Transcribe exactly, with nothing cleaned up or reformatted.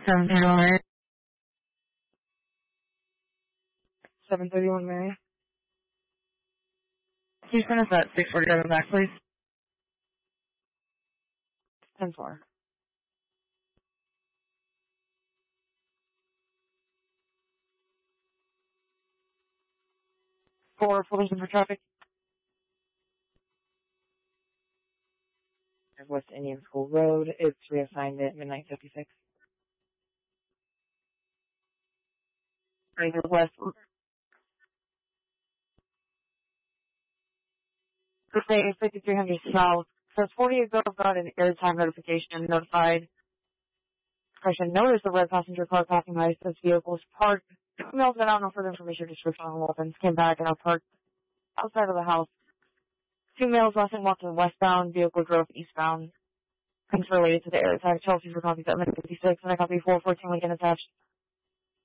seven thirty-one Mary. seven thirty-one Mary. Can you send us that six forty-seven back, please? ten four. For Fullerton for traffic. West Indian School Road. It's reassigned at midnight fifty-six. Right, West. It's fifty-three hundred South. Says forty-eight Grove got an airtime notification notified. Question, notice the red passenger car passing by this vehicle is parked. Emails that I don't know further information or description on the weapons. Came back and are parked outside of the house. Two males last and walked westbound. Vehicle drove eastbound. Things related to the air attack. Chelsea for copy seven fifty-six and I copy four fourteen Lincoln attached.